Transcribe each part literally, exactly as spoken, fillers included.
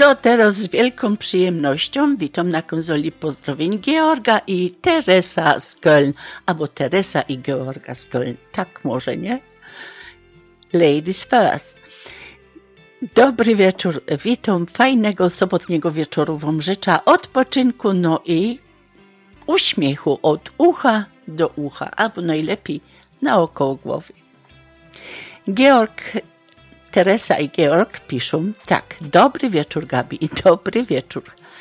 To teraz z wielką przyjemnością witam na konsoli pozdrowień Georga i Teresa z Köln, albo Teresa i Georga z Köln, tak może, nie? Ladies first. Dobry wieczór, witam, fajnego sobotniego wieczoru wam życzę, odpoczynku, no i uśmiechu od ucha do ucha, albo najlepiej naokoło głowy. Georg, Teresa i Georg piszą tak. Dobry wieczór, Gabi, i dobry wieczór.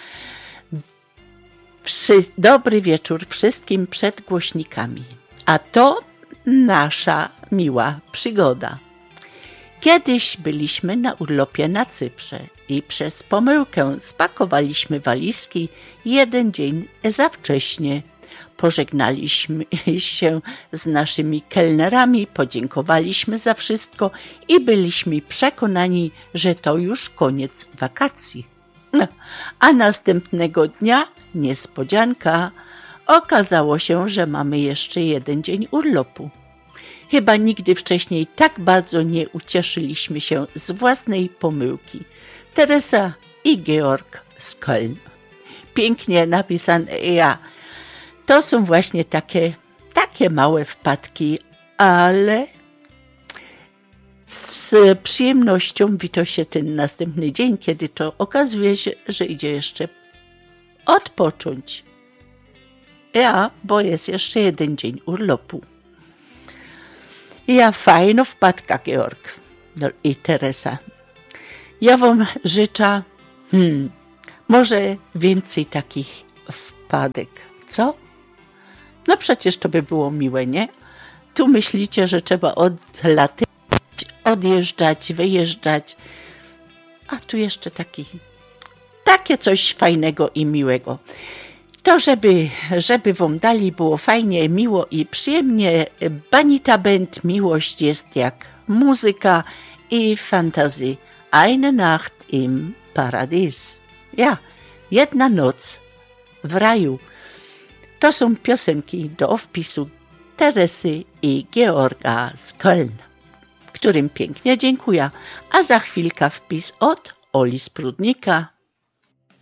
Wszy, dobry wieczór wszystkim przed głośnikami. A to nasza miła przygoda. Kiedyś byliśmy na urlopie na Cyprze i przez pomyłkę spakowaliśmy walizki jeden dzień za wcześnie. Pożegnaliśmy się z naszymi kelnerami, podziękowaliśmy za wszystko i byliśmy przekonani, że to już koniec wakacji. No, a następnego dnia niespodzianka. Okazało się, że mamy jeszcze jeden dzień urlopu. Chyba nigdy wcześniej tak bardzo nie ucieszyliśmy się z własnej pomyłki. Teresa i Georg z Köln. Pięknie napisane, ja. To są właśnie takie, takie małe wpadki, ale z przyjemnością wita się ten następny dzień, kiedy to okazuje się, że idzie jeszcze odpocząć. Ja, bo jest jeszcze jeden dzień urlopu. Ja, fajna wpadka, Georg, no i Teresa. Ja wam życzę, hmm, może więcej takich wpadek, co? No przecież to by było miłe, nie? Tu myślicie, że trzeba odlatywać, odjeżdżać, wyjeżdżać, a tu jeszcze taki, takie coś fajnego i miłego. To, żeby, żeby wam dali było fajnie, miło i przyjemnie, Banita Band, miłość jest jak muzyka i fantazji. Eine Nacht im Paradies. Ja, jedna noc w raju. To są piosenki do wpisu Teresy i Georga z Köln, którym pięknie dziękuję. A za chwilkę wpis od Oli z Prudnika.